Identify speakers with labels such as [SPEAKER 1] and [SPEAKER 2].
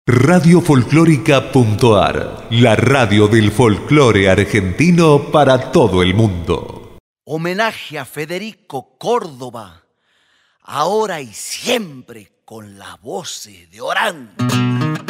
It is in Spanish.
[SPEAKER 1] Radiofolclórica.ar, la radio del folclore argentino para todo el mundo.
[SPEAKER 2] Homenaje a Federico Córdoba, ahora y siempre con las voces de Orán.